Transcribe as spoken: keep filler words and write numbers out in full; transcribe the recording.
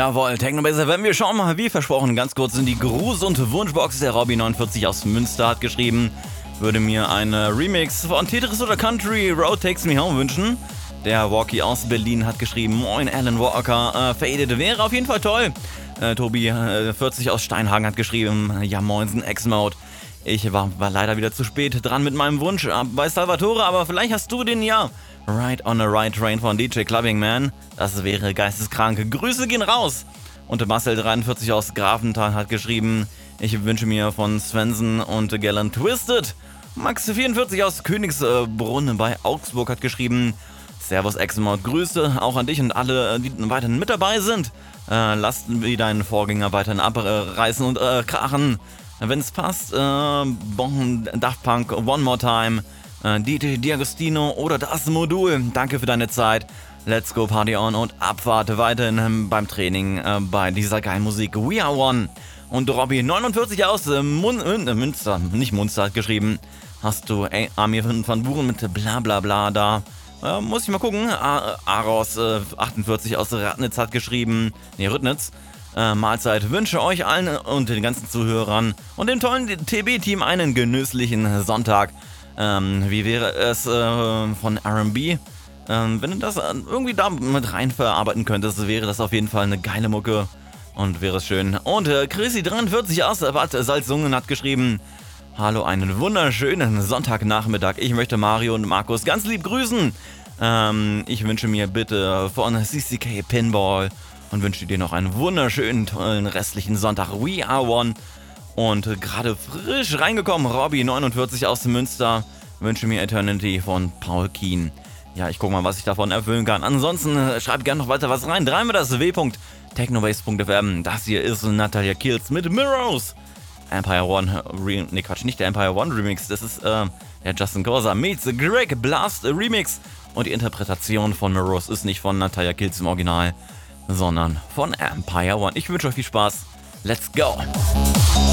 Jawohl, Technobase, wenn wir schauen mal, wie versprochen, ganz kurz in die Gruß- und Wunschbox. Der Robby neunundvierzig aus Münster hat geschrieben, würde mir eine Remix von Tetris oder Country Road Takes Me Home wünschen. Der Walkie aus Berlin hat geschrieben, moin Alan Walker, äh, Faded wäre auf jeden Fall toll. Äh, Tobi äh, vierzig aus Steinhagen hat geschrieben, ja moinsen, X-Mode. Ich war, war leider wieder zu spät dran mit meinem Wunsch äh, bei Salvatore, aber vielleicht hast du den ja. Ride on a Ride Train von D J Clubbing Man. Das wäre geisteskrank. Grüße gehen raus. Und Marcel dreiundvierzig aus Grafenthal hat geschrieben, ich wünsche mir von Svensson und Gallant Twisted. Max vierundvierzig aus Königsbrunn bei Augsburg hat geschrieben, Servus Exmod, Grüße auch an dich und alle, die weiterhin mit dabei sind. Äh, lasst wie deinen Vorgänger weiterhin abreißen und äh, krachen. Wenn es passt, äh, Bon, Daft Punk, One More Time, äh, D J D'Agostino oder das Modul. Danke für deine Zeit. Let's go Party on und Abfahrt weiterhin ähm, beim Training äh, bei dieser geilen Musik. We are one. Und Robby neunundvierzig aus äh, Mun äh, Münster, nicht Munster, hat geschrieben, hast du ey, Armin van Buren mit bla bla bla da. Äh, muss ich mal gucken. A Aros äh, achtundvierzig aus Ratnitz hat geschrieben, nee, Rüttnitz. Äh, Mahlzeit, wünsche euch allen und den ganzen Zuhörern und dem tollen T B-Team einen genüsslichen Sonntag. Ähm, wie wäre es äh, von R and B? Ähm, wenn du das irgendwie da mit rein verarbeiten könntest, wäre das auf jeden Fall eine geile Mucke und wäre es schön. Und äh, Chrissy dreiundvierzig aus Bad Salzungen hat geschrieben, hallo, einen wunderschönen Sonntagnachmittag. Ich möchte Mario und Markus ganz lieb grüßen. Ähm, ich wünsche mir bitte von C C K Pinball und wünsche dir noch einen wunderschönen, tollen restlichen Sonntag. We are one. Und äh, gerade frisch reingekommen, Robby neunundvierzig aus Münster, wünsche mir Eternity von Paul Keen. Ja, ich gucke mal, was ich davon erfüllen kann. Ansonsten äh, schreibt gerne noch weiter was rein. Dreimal das w punkt technobase punkt f m. Das hier ist Natalia Kills mit Mirrors. Empire One, Re ne Quatsch, nicht der Empire One Remix. Das ist äh, der Justin Corsa meets Greg Blast Remix. Und die Interpretation von Mirrors ist nicht von Natalia Kills im Original, sondern von Empire One. Ich wünsche euch viel Spaß. Let's go!